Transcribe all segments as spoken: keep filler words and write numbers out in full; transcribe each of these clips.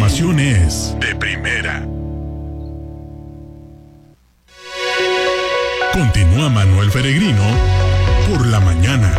información es de primera. Continúa Manuel Peregrino por la mañana.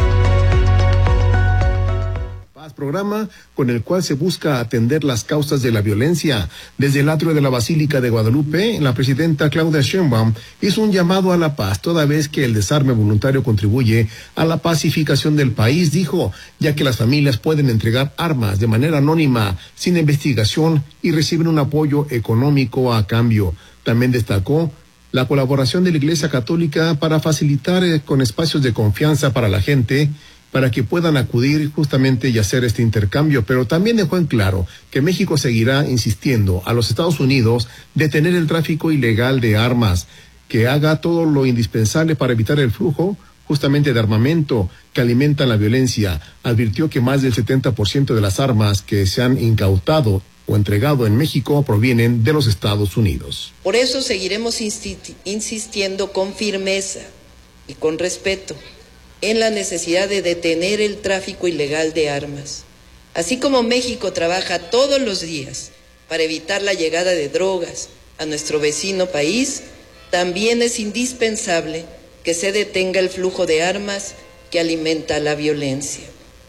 Programa con el cual se busca atender las causas de la violencia. Desde el atrio de la Basílica de Guadalupe, la presidenta Claudia Sheinbaum hizo un llamado a la paz, toda vez que el desarme voluntario contribuye a la pacificación del país, dijo, ya que las familias pueden entregar armas de manera anónima, sin investigación, y reciben un apoyo económico a cambio. También destacó la colaboración de la Iglesia Católica para facilitar eh, con espacios de confianza para la gente, para que puedan acudir justamente y hacer este intercambio, pero también dejó en claro que México seguirá insistiendo a los Estados Unidos detener el tráfico ilegal de armas, que haga todo lo indispensable para evitar el flujo justamente de armamento que alimenta la violencia. Advirtió que más del setenta por ciento de las armas que se han incautado o entregado en México provienen de los Estados Unidos. Por eso seguiremos insti- insistiendo con firmeza y con respeto en la necesidad de detener el tráfico ilegal de armas. Así como México trabaja todos los días para evitar la llegada de drogas a nuestro vecino país, también es indispensable que se detenga el flujo de armas que alimenta la violencia.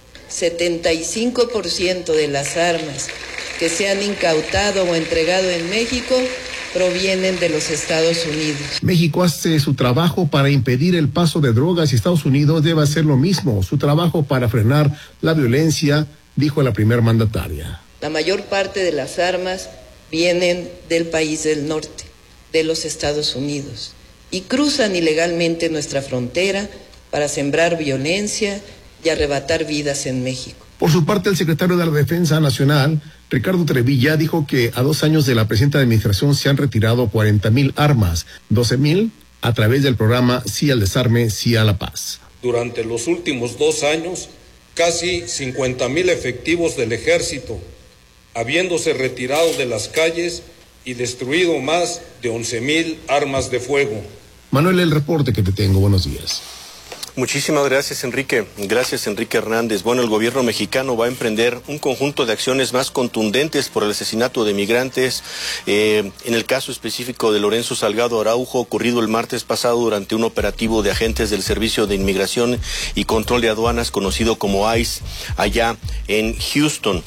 setenta y cinco por ciento de las armas que se han incautado o entregado en México provienen de los Estados Unidos. México hace su trabajo para impedir el paso de drogas y Estados Unidos debe hacer lo mismo, su trabajo para frenar la violencia, dijo la primer mandataria. La mayor parte de las armas vienen del país del norte, de los Estados Unidos, y cruzan ilegalmente nuestra frontera para sembrar violencia y arrebatar vidas en México. Por su parte, el secretario de la Defensa Nacional, Ricardo Trevilla, dijo que a dos años de la presente administración se han retirado cuarenta mil armas, doce mil a través del programa Sí al Desarme, Sí a la Paz. Durante los últimos dos años, casi cincuenta mil efectivos del ejército, habiéndose retirado de las calles y destruido más de once mil armas de fuego. Manuel, el reporte que te tengo. Buenos días. Muchísimas gracias, Enrique. Gracias, Enrique Hernández. Bueno, el gobierno mexicano va a emprender un conjunto de acciones más contundentes por el asesinato de migrantes. Eh, en el caso específico de Lorenzo Salgado Araujo, ocurrido el martes pasado durante un operativo de agentes del Servicio de Inmigración y Control de Aduanas, conocido como ICE, allá en Houston.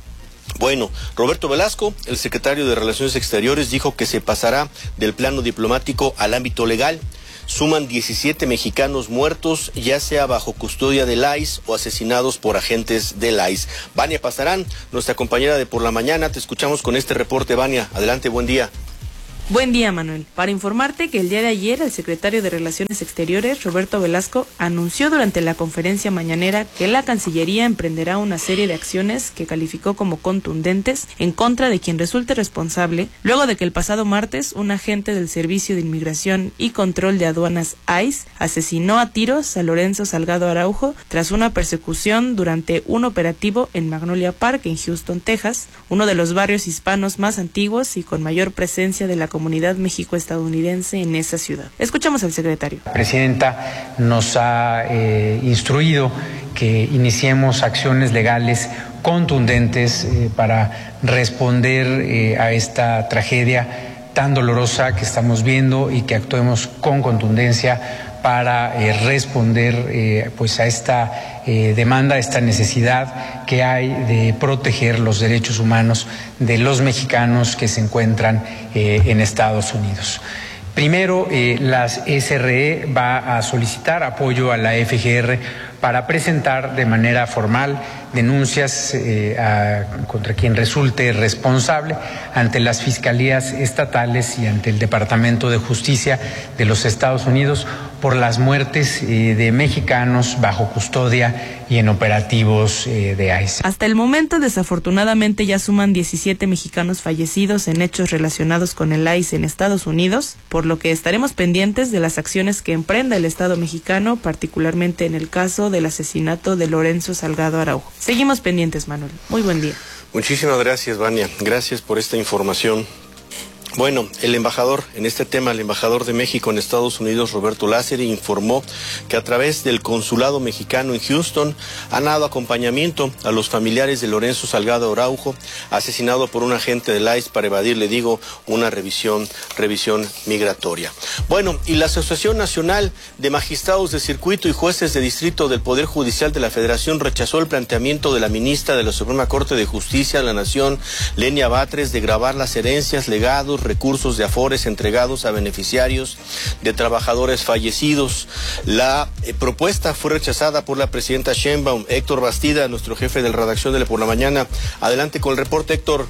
Bueno, Roberto Velasco, el secretario de Relaciones Exteriores, dijo que se pasará del plano diplomático al ámbito legal. Suman diecisiete mexicanos muertos, ya sea bajo custodia del ICE o asesinados por agentes del ICE. Vania Pasarán, nuestra compañera de Por la Mañana, te escuchamos con este reporte, Vania. Adelante, buen día. Buen día, Manuel. Para informarte que el día de ayer el secretario de Relaciones Exteriores, Roberto Velasco, anunció durante la conferencia mañanera que la Cancillería emprenderá una serie de acciones que calificó como contundentes en contra de quien resulte responsable, luego de que el pasado martes un agente del Servicio de Inmigración y Control de Aduanas ICE asesinó a tiros a Lorenzo Salgado Araujo tras una persecución durante un operativo en Magnolia Park, en Houston, Texas, uno de los barrios hispanos más antiguos y con mayor presencia de la comunidad mexico-estadounidense en esa ciudad. Escuchamos al secretario. La presidenta nos ha eh, instruido que iniciemos acciones legales contundentes eh, para responder eh, a esta tragedia tan dolorosa que estamos viendo y que actuemos con contundencia para eh, responder eh, pues a esta eh, demanda, a esta necesidad que hay de proteger los derechos humanos de los mexicanos que se encuentran eh, en Estados Unidos. Primero, eh, la S R E va a solicitar apoyo a la F G R para presentar de manera formal denuncias eh, a, contra quien resulte responsable ante las fiscalías estatales y ante el Departamento de Justicia de los Estados Unidos por las muertes eh, de mexicanos bajo custodia y en operativos eh, de ICE. Hasta el momento, desafortunadamente, ya suman diecisiete mexicanos fallecidos en hechos relacionados con el ICE en Estados Unidos, por lo que estaremos pendientes de las acciones que emprenda el Estado mexicano, particularmente en el caso del asesinato de Lorenzo Salgado Araujo. Seguimos pendientes, Manuel. Muy buen día. Muchísimas gracias, Vania. Gracias por esta información. Bueno, el embajador, en este tema, el embajador de México en Estados Unidos, Roberto Lázari, informó que a través del consulado mexicano en Houston han dado acompañamiento a los familiares de Lorenzo Salgado Araujo, asesinado por un agente del I C E para evadir, le digo, una revisión, revisión migratoria. Bueno, y la Asociación Nacional de Magistrados de Circuito y Jueces de Distrito del Poder Judicial de la Federación rechazó el planteamiento de la ministra de la Suprema Corte de Justicia de la Nación, Lenia Batres, de gravar las herencias, legados, recursos de afores entregados a beneficiarios de trabajadores fallecidos. La eh, propuesta fue rechazada por la presidenta Sheinbaum. Héctor Bastida, nuestro jefe de la redacción de La Por la Mañana. Adelante con el reporte, Héctor.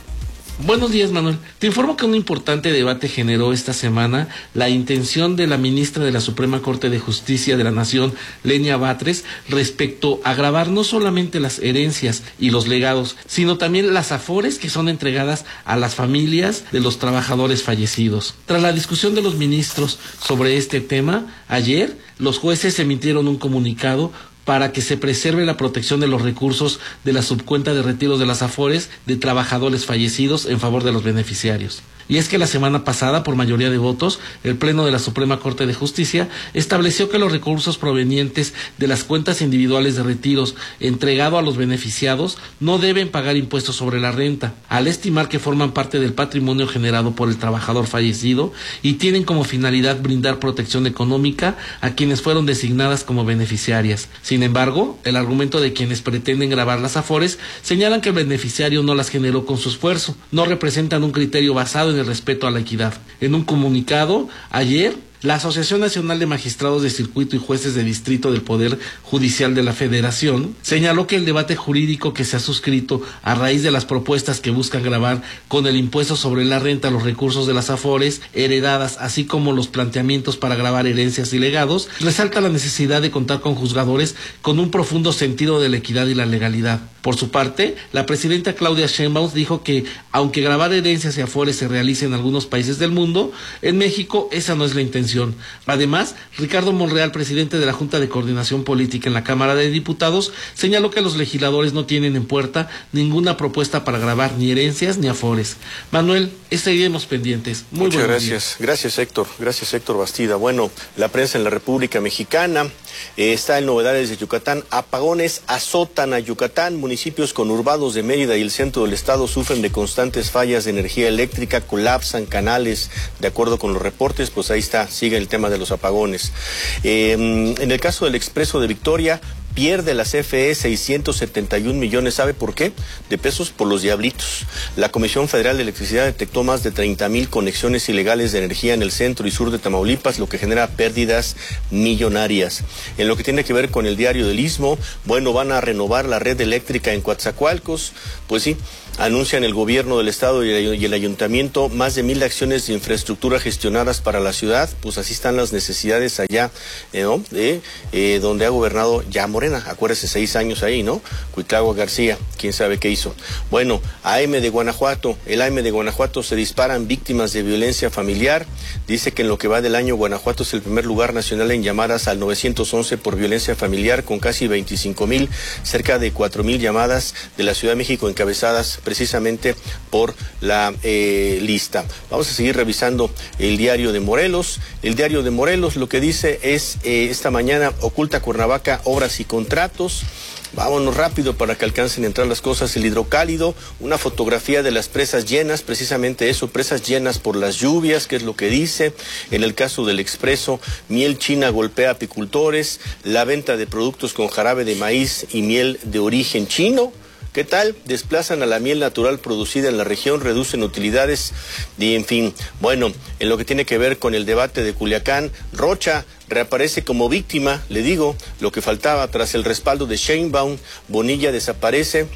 Buenos días, Manuel. Te informo que un importante debate generó esta semana la intención de la ministra de la Suprema Corte de Justicia de la Nación, Lenia Batres, respecto a gravar no solamente las herencias y los legados, sino también las afores que son entregadas a las familias de los trabajadores fallecidos. Tras la discusión de los ministros sobre este tema, ayer los jueces emitieron un comunicado para que se preserve la protección de los recursos de la subcuenta de retiros de las afores de trabajadores fallecidos en favor de los beneficiarios. Y es que la semana pasada, por mayoría de votos, el Pleno de la Suprema Corte de Justicia estableció que los recursos provenientes de las cuentas individuales de retiros entregado a los beneficiados no deben pagar impuestos sobre la renta, al estimar que forman parte del patrimonio generado por el trabajador fallecido y tienen como finalidad brindar protección económica a quienes fueron designadas como beneficiarias. Sin embargo, el argumento de quienes pretenden gravar las afores señalan que el beneficiario no las generó con su esfuerzo, no representan un criterio basado en el respeto a la equidad. En un comunicado, ayer, la Asociación Nacional de Magistrados de Circuito y Jueces de Distrito del Poder Judicial de la Federación señaló que el debate jurídico que se ha suscrito a raíz de las propuestas que buscan gravar con el impuesto sobre la renta los recursos de las afores heredadas, así como los planteamientos para gravar herencias y legados, resalta la necesidad de contar con juzgadores con un profundo sentido de la equidad y la legalidad. Por su parte, la presidenta Claudia Sheinbaum dijo que, aunque grabar herencias y afores se realice en algunos países del mundo, en México esa no es la intención. Además, Ricardo Monreal, presidente de la Junta de Coordinación Política en la Cámara de Diputados, señaló que los legisladores no tienen en puerta ninguna propuesta para gravar ni herencias ni afores. Manuel, seguiremos pendientes. Muy Muchas gracias. Días. Gracias, Héctor. Gracias, Héctor Bastida. Bueno, la prensa en la República Mexicana eh, está en novedades de Yucatán. Apagones azotan a Yucatán. Municipios conurbados de Mérida y el centro del estado sufren de constantes fallas de energía eléctrica, colapsan canales, de acuerdo con los reportes. Pues ahí está, sigue el tema de los apagones. Eh, en el caso del Expreso de Victoria, pierde la C F E seiscientos setenta y un millones, ¿sabe por qué? De pesos por los diablitos. La Comisión Federal de Electricidad detectó más de treinta mil conexiones ilegales de energía en el centro y sur de Tamaulipas, lo que genera pérdidas millonarias. En lo que tiene que ver con el Diario del Istmo, bueno, van a renovar la red eléctrica en Coatzacoalcos, pues sí, anuncian el gobierno del estado y el ayuntamiento más de mil acciones de infraestructura gestionadas para la ciudad. Pues así están las necesidades allá, eh, ¿no? de, eh, donde ha gobernado ya Morena, acuérdese, seis años ahí, ¿no? Cuitlagua García, quién sabe qué hizo. Bueno, A M de Guanajuato, el A M de Guanajuato, se disparan víctimas de violencia familiar. Dice que en lo que va del año, Guanajuato es el primer lugar nacional en llamadas al nueve once por violencia familiar, con casi veinticinco mil, cerca de cuatro mil llamadas de la Ciudad de México encabezadas precisamente por la eh, lista. Vamos a seguir revisando el Diario de Morelos. El Diario de Morelos lo que dice es, eh, esta mañana, oculta Cuernavaca obras y contratos. Vámonos rápido para que alcancen a entrar las cosas. El Hidrocálido, una fotografía de las presas llenas, precisamente eso, presas llenas por las lluvias, que es lo que dice. En el caso del Expreso, miel china golpea a apicultores, la venta de productos con jarabe de maíz y miel de origen chino. ¿Qué tal? Desplazan a la miel natural producida en la región, reducen utilidades y, en fin, bueno, en lo que tiene que ver con el debate de Culiacán, Rocha reaparece como víctima, le digo, lo que faltaba tras el respaldo de Sheinbaum. Bonilla desaparece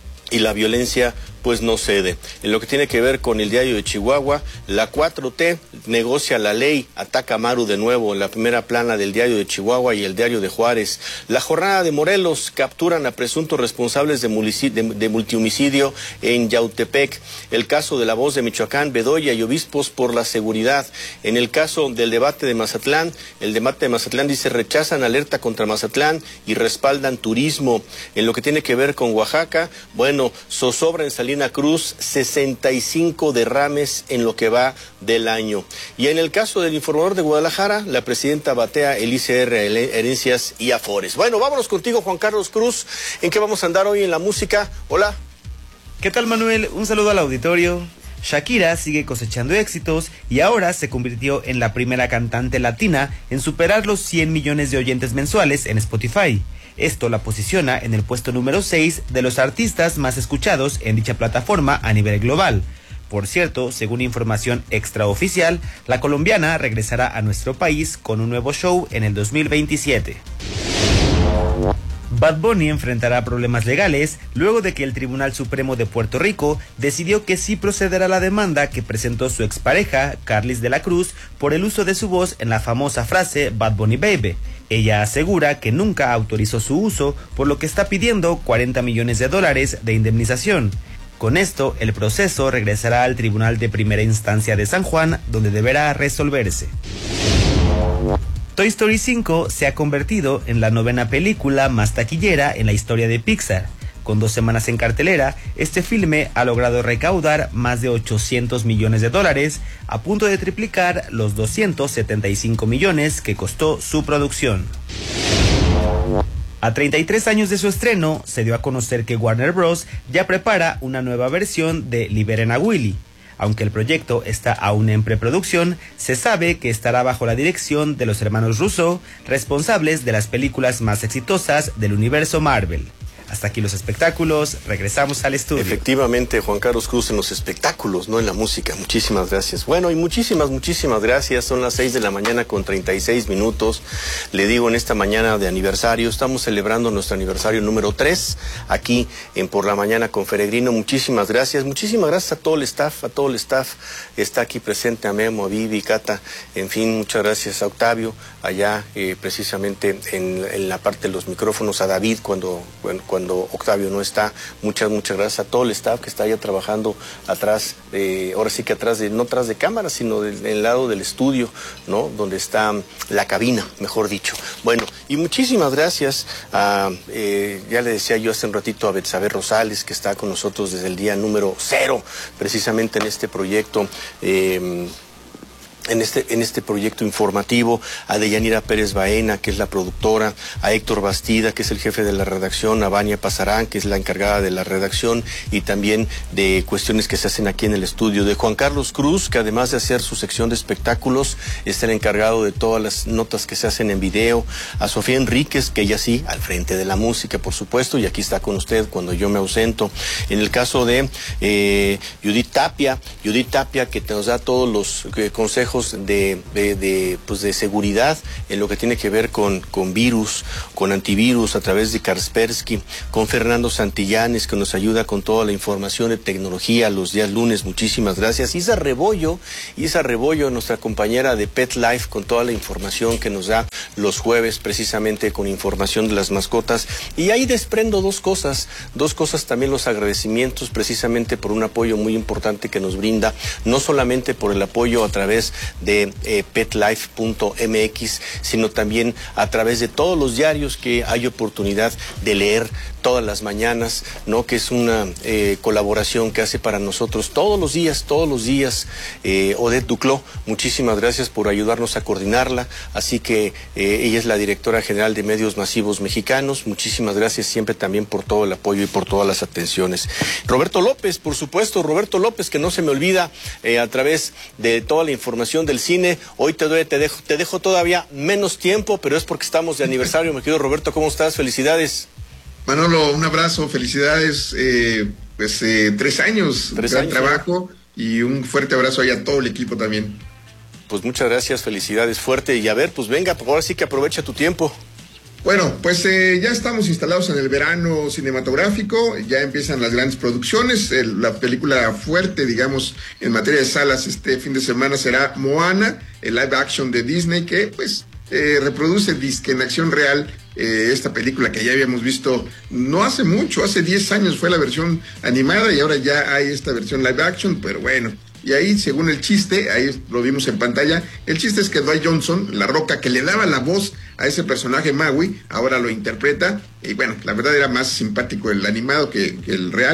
y la violencia pues no cede. En lo que tiene que ver con el Diario de Chihuahua, la cuatro T negocia la ley, ataca a Maru de nuevo en la primera plana del Diario de Chihuahua y el Diario de Juárez. La Jornada de Morelos, capturan a presuntos responsables de, de, de multihomicidio en Yautepec. El caso de La Voz de Michoacán, Bedoya y obispos por la seguridad. En el caso del debate de Mazatlán, el debate de Mazatlán dice, rechazan alerta contra Mazatlán y respaldan turismo. En lo que tiene que ver con Oaxaca, bueno, zozobra en Salinas Salina Cruz, sesenta y cinco derrames en lo que va del año. Y en el caso del Informador de Guadalajara, la presidenta batea el I C R, Herencias y Afores. Bueno, vámonos contigo, Juan Carlos Cruz. ¿En qué vamos a andar hoy en la música? Hola. ¿Qué tal, Manuel? Un saludo al auditorio. Shakira sigue cosechando éxitos y ahora se convirtió en la primera cantante latina en superar los cien millones de oyentes mensuales en Spotify. Esto la posiciona en el puesto número seis de los artistas más escuchados en dicha plataforma a nivel global. Por cierto, según información extraoficial, la colombiana regresará a nuestro país con un nuevo show en el dos mil veintisiete. Bad Bunny enfrentará problemas legales luego de que el Tribunal Supremo de Puerto Rico decidió que sí procederá la demanda que presentó su expareja, Carlis de la Cruz, por el uso de su voz en la famosa frase Bad Bunny Baby. Ella asegura que nunca autorizó su uso, por lo que está pidiendo cuarenta millones de dólares de indemnización. Con esto, el proceso regresará al Tribunal de Primera Instancia de San Juan, donde deberá resolverse. Toy Story cinco se ha convertido en la novena película más taquillera en la historia de Pixar. Con dos semanas en cartelera, este filme ha logrado recaudar más de ochocientos millones de dólares, a punto de triplicar los doscientos setenta y cinco millones que costó su producción. A treinta y tres años de su estreno, se dio a conocer que Warner Bros. Ya prepara una nueva versión de Liberen a Willy. Aunque el proyecto está aún en preproducción, se sabe que estará bajo la dirección de los hermanos Russo, responsables de las películas más exitosas del universo Marvel. Hasta aquí los espectáculos, regresamos al estudio. Efectivamente, Juan Carlos Cruz en los espectáculos, no en la música. Muchísimas gracias. Bueno, y muchísimas, muchísimas gracias. Son las seis de la mañana con treinta y seis minutos. Le digo, en esta mañana de aniversario, estamos celebrando nuestro aniversario número tres, aquí en Por la Mañana con Feregrino. Muchísimas gracias. Muchísimas gracias a todo el staff, a todo el staff. Está aquí presente a Memo, a Vivi, Cata, en fin, muchas gracias a Octavio, allá eh, precisamente en, en la parte de los micrófonos, a David cuando, bueno, cuando cuando Octavio no está. Muchas, muchas gracias a todo el staff que está allá trabajando atrás, eh, ahora sí que atrás de, no atrás de cámara, sino del, del lado del estudio, ¿no? Donde está la cabina, mejor dicho. Bueno, y muchísimas gracias a, eh, ya le decía yo hace un ratito a Betsabe Rosales, que está con nosotros desde el día número cero, precisamente en este proyecto, eh, En este, en este proyecto informativo, a Deyanira Pérez Baena, que es la productora, a Héctor Bastida, que es el jefe de la redacción, a Vania Pasarán, que es la encargada de la redacción y también de cuestiones que se hacen aquí en el estudio, de Juan Carlos Cruz, que además de hacer su sección de espectáculos, está el encargado de todas las notas que se hacen en video, a Sofía Enríquez, que ella sí, al frente de la música, por supuesto, y aquí está con usted cuando yo me ausento. En el caso de eh, Judith Tapia, Judith Tapia, que nos da todos los eh, consejos De, de, de, pues de seguridad en lo que tiene que ver con, con virus, con antivirus a través de Kaspersky, con Fernando Santillanes, que nos ayuda con toda la información de tecnología los días lunes. Muchísimas gracias. Isa Rebollo, Isa Rebollo, nuestra compañera de Pet Life, con toda la información que nos da los jueves, precisamente con información de las mascotas. Y ahí desprendo dos cosas, dos cosas también, los agradecimientos precisamente por un apoyo muy importante que nos brinda, no solamente por el apoyo a través de eh, petlife punto m x, sino también a través de todos los diarios que hay oportunidad de leer todas las mañanas, ¿no? Que es una eh, colaboración que hace para nosotros todos los días, todos los días, eh, Odette Duclos. Muchísimas gracias por ayudarnos a coordinarla, así que eh, ella es la directora general de Medios Masivos Mexicanos. Muchísimas gracias siempre también por todo el apoyo y por todas las atenciones. Roberto López, por supuesto, Roberto López, que no se me olvida eh, a través de toda la información del cine. Hoy te doy, te dejo, te dejo todavía menos tiempo, pero es porque estamos de aniversario. Mi querido Roberto, ¿cómo estás? Felicidades. Manolo, un abrazo, felicidades, eh, pues eh, tres años, tres gran años, trabajo, ¿no? Y un fuerte abrazo ahí a todo el equipo también. Pues muchas gracias, felicidades, fuerte, y a ver, pues venga, ahora sí que aprovecha tu tiempo. Bueno, pues eh, ya estamos instalados en el verano cinematográfico, ya empiezan las grandes producciones, el, la película fuerte, digamos, en materia de salas este fin de semana será Moana, el live action de Disney, que pues eh, reproduce disque en acción real eh, esta película que ya habíamos visto no hace mucho, hace diez años fue la versión animada y ahora ya hay esta versión live action, pero bueno. Y ahí, según el chiste, ahí lo vimos en pantalla, el chiste es que Dwayne Johnson, La Roca, que le daba la voz a ese personaje Maui, ahora lo interpreta, y bueno, la verdad era más simpático el animado que, que el real,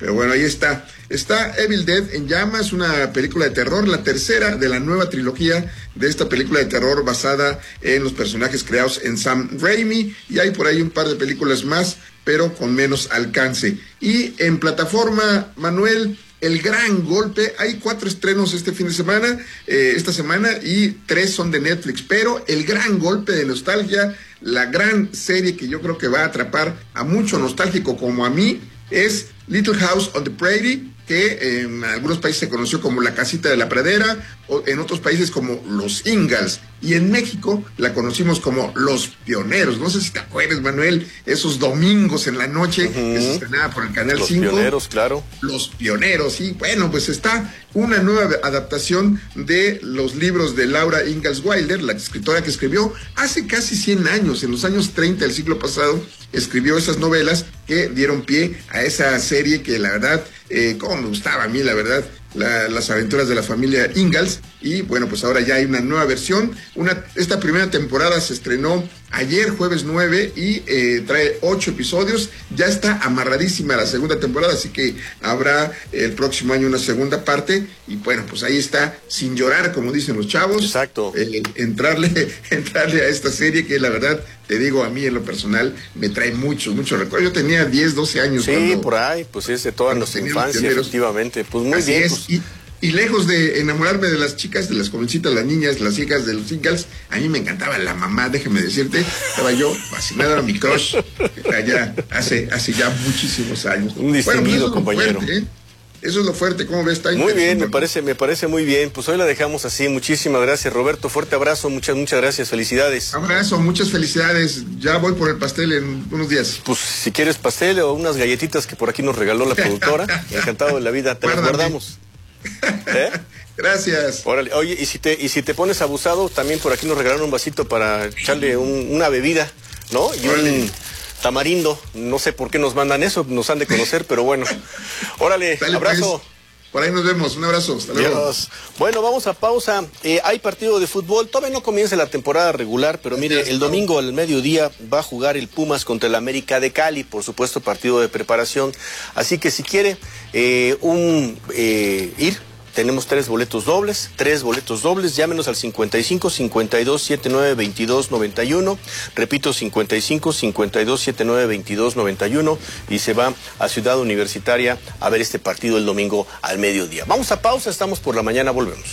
Pero bueno, ahí está. Está Evil Dead en Llamas, una película de terror, la tercera de la nueva trilogía de esta película de terror basada en los personajes creados en Sam Raimi. Y hay por ahí un par de películas más, pero con menos alcance. Y en plataforma, Manuel, El Gran Golpe. Hay cuatro estrenos este fin de semana, eh, esta semana, y tres son de Netflix. Pero El Gran Golpe de nostalgia, la gran serie que yo creo que va a atrapar a mucho nostálgico como a mí, es Little House on the Prairie, que en algunos países se conoció como La Casita de la Pradera, o en otros países como Los Ingalls, y en México la conocimos como Los Pioneros. No sé si te acuerdas, Manuel, esos domingos en la noche uh-huh. que se estrenaba por el Canal cinco. Los Pioneros, claro. Los Pioneros, sí. Bueno, pues está una nueva adaptación de los libros de Laura Ingalls Wilder, la escritora que escribió hace casi cien años, en los años treinta del siglo pasado, escribió esas novelas que dieron pie a esa serie que la verdad, eh, como me gustaba a mí, la verdad, la, las aventuras de la familia Ingalls. Y bueno, pues ahora ya hay una nueva versión. Una, esta primera temporada se estrenó ayer, jueves nueve, y eh, trae ocho episodios. Ya está amarradísima la segunda temporada, así que habrá el próximo año una segunda parte. Y bueno, pues ahí está, sin llorar, como dicen los chavos. Exacto. Eh, entrarle, entrarle a esta serie que la verdad, te digo, a mí en lo personal me trae mucho, mucho recuerdo. Yo tenía diez, doce años. Sí, cuando, por ahí, pues es de toda nuestra infancia, efectivamente. Pues muy Así bien. Es. Pues... Y, Y lejos de enamorarme de las chicas, de las jovencitas, las niñas, las hijas de los Ingalls, a mí me encantaba la mamá, déjeme decirte. Estaba yo fascinado, era mi crush, allá hace, hace ya muchísimos años. Un distinguido bueno, pues compañero. Fuerte, ¿eh? Eso es lo fuerte, ¿cómo ves? Está muy bien, me parece, me parece muy bien. Pues hoy la dejamos así. Muchísimas gracias, Roberto. Fuerte abrazo, muchas, muchas gracias, felicidades. Abrazo, muchas felicidades. Ya voy por el pastel en unos días. Pues si quieres pastel o unas galletitas que por aquí nos regaló la productora, encantado de la vida, te las guardamos. ¿Eh? Gracias. Órale, oye, y si te y si te pones abusado, también por aquí nos regalaron un vasito para echarle un, una bebida, ¿no? Y órale. Un tamarindo, no sé por qué nos mandan eso, nos han de conocer, pero bueno. Órale, Dale, abrazo. Pues. Por ahí nos vemos, un abrazo, hasta luego. Dios. Bueno, vamos a pausa. Eh, hay partido de fútbol, todavía no comienza la temporada regular, pero mire, el domingo al mediodía va a jugar el Pumas contra el América de Cali, por supuesto partido de preparación. Así que si quiere eh, un eh, ir, tenemos tres boletos dobles, tres boletos dobles, llámenos al cincuenta y cinco, cincuenta y dos, setenta y nueve, veintidós, noventa y uno, repito, cincuenta y cinco, cincuenta y dos, setenta y nueve, veintidós, noventa y uno, y se va a Ciudad Universitaria a ver este partido el domingo al mediodía. Vamos a pausa, estamos por la mañana, volvemos.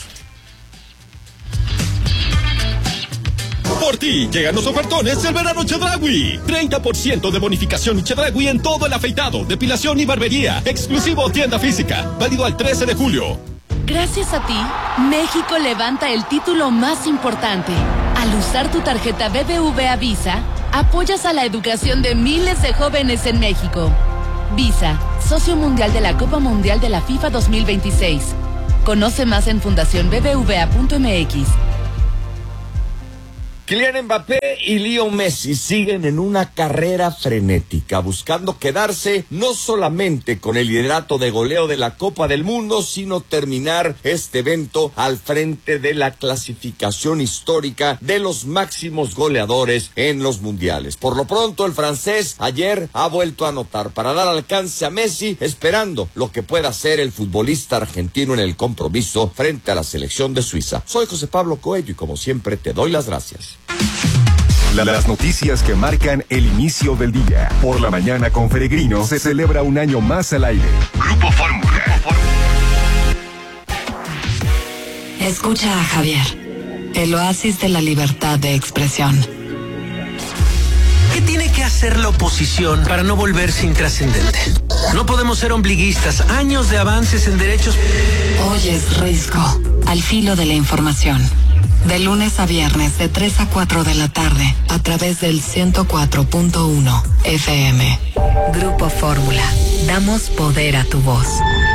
Por ti, llegan los ofertones del verano Chedraui. treinta por ciento de bonificación Chedraui en todo el afeitado, depilación y barbería. Exclusivo tienda física. Válido al trece de julio. Gracias a ti, México levanta el título más importante. Al usar tu tarjeta B B V A Visa, apoyas a la educación de miles de jóvenes en México. Visa, socio mundial de la Copa Mundial de la FIFA dos mil veintiséis. Conoce más en fundación b b v a punto m x. Kylian Mbappé y Leo Messi siguen en una carrera frenética, buscando quedarse no solamente con el liderato de goleo de la Copa del Mundo, sino terminar este evento al frente de la clasificación histórica de los máximos goleadores en los mundiales. Por lo pronto, el francés ayer ha vuelto a anotar para dar alcance a Messi, esperando lo que pueda hacer el futbolista argentino en el compromiso frente a la selección de Suiza. Soy José Pablo Coello y como siempre te doy las gracias. Las noticias que marcan el inicio del día. Por la mañana con Peregrino se celebra un año más al aire. Grupo Fórmula. Escucha a Javier, el oasis de la libertad de expresión. ¿Qué tiene que hacer la oposición para no volverse intrascendente? No podemos ser ombliguistas. Años de avances en derechos. Hoy es Risco, al filo de la información. De lunes a viernes de tres a cuatro de la tarde a través del ciento cuatro punto uno F M. Grupo Fórmula. Damos poder a tu voz.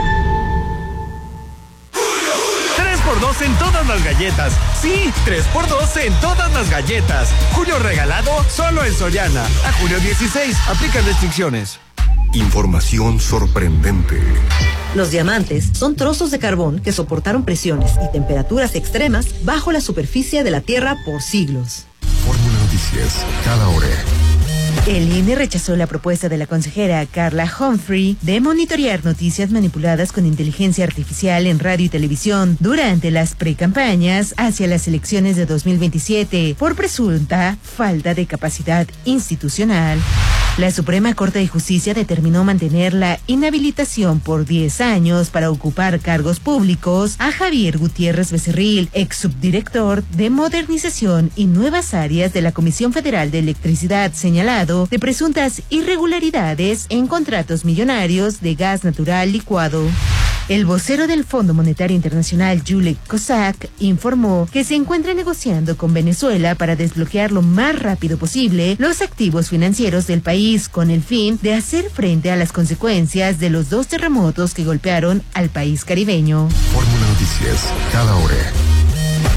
tres por dos en todas las galletas. Sí, tres por dos en todas las galletas. Julio regalado solo en Soriana. A julio dieciséis. Aplican restricciones. Información sorprendente. Los diamantes son trozos de carbón que soportaron presiones y temperaturas extremas bajo la superficie de la Tierra por siglos. Fórmula Noticias, cada hora. El I N E rechazó la propuesta de la consejera Carla Humphrey de monitorear noticias manipuladas con inteligencia artificial en radio y televisión durante las precampañas hacia las elecciones de dos mil veintisiete por presunta falta de capacidad institucional. La Suprema Corte de Justicia determinó mantener la inhabilitación por diez años para ocupar cargos públicos a Javier Gutiérrez Becerril, ex subdirector de Modernización y Nuevas Áreas de la Comisión Federal de Electricidad, señalado de presuntas irregularidades en contratos millonarios de gas natural licuado. El vocero del Fondo Monetario Internacional, Julek Kozak, informó que se encuentra negociando con Venezuela para desbloquear lo más rápido posible los activos financieros del país con el fin de hacer frente a las consecuencias de los dos terremotos que golpearon al país caribeño. Fórmula Noticias, cada hora.